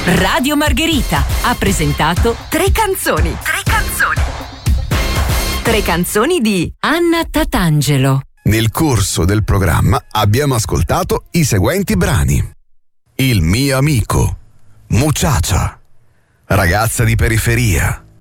Radio Margherita ha presentato Tre canzoni. Tre canzoni di Anna Tatangelo. Nel corso del programma abbiamo ascoltato i seguenti brani: Il mio amico, Muchacha, Ragazza di periferia,